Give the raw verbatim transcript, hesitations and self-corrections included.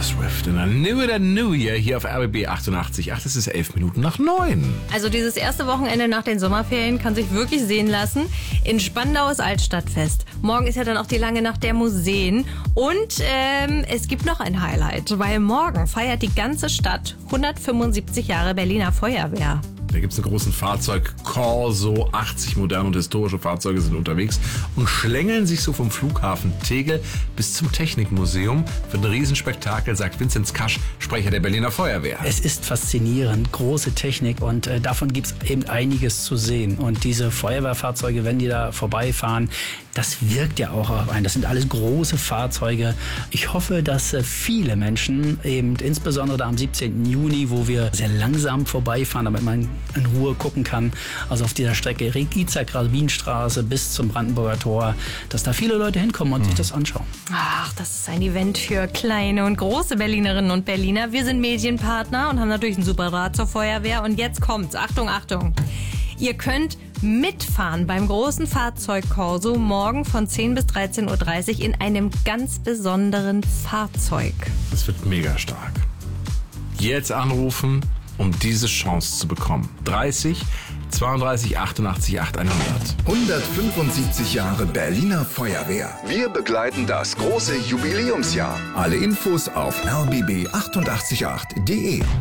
Swift in der New the New Year hier auf R B B achtundachtzig Komma acht. Es ist elf Minuten nach neun. Also dieses erste Wochenende nach den Sommerferien kann sich wirklich sehen lassen. In Spandau ist Altstadtfest. Morgen ist ja dann auch die lange Nacht der Museen. Und ähm, es gibt noch ein Highlight, weil morgen feiert die ganze Stadt hundertfünfundsiebzig Jahre Berliner Feuerwehr. Da gibt es einen großen Fahrzeugkorso, achtzig moderne und historische Fahrzeuge sind unterwegs und schlängeln sich so vom Flughafen Tegel bis zum Technikmuseum. Für ein Riesenspektakel, sagt Vinzenz Kasch, Sprecher der Berliner Feuerwehr. Es ist faszinierend, große Technik und äh, davon gibt es eben einiges zu sehen. Und diese Feuerwehrfahrzeuge, wenn die da vorbeifahren, das wirkt ja auch auf einen. Das sind alles große Fahrzeuge. Ich hoffe, dass äh, viele Menschen, eben insbesondere da am siebzehnten Juni, wo wir sehr langsam vorbeifahren, damit man in Ruhe gucken kann, also auf dieser Strecke Ried-Giza-Wienstraße bis zum Brandenburger Tor, dass da viele Leute hinkommen und mhm. sich das anschauen. Ach, das ist ein Event für kleine und große Berlinerinnen und Berliner. Wir sind Medienpartner und haben natürlich einen super Rat zur Feuerwehr. Und jetzt kommt's. Achtung, Achtung. Ihr könnt mitfahren beim großen Fahrzeugkorso morgen von zehn bis dreizehn Uhr dreißig in einem ganz besonderen Fahrzeug. Das wird mega stark. Jetzt anrufen, um diese Chance zu bekommen. dreißig zweiunddreißig achtundachtzig achthundert. hundertfünfundsiebzig Jahre Berliner Feuerwehr. Wir begleiten das große Jubiläumsjahr. Alle Infos auf r b b achtundachtzig Komma acht punkt de.